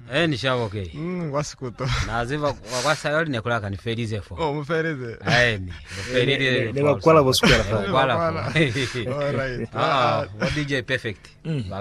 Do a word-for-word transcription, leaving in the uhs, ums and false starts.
Eh nishawo okay. Mm wasikuto. Naziva kwa sayari ne kula kan ferize fo. Oh mferize. Eh ni. Ferize. Ne bakwala bosikala fa. Kwala. All right. Ah, what D J perfect.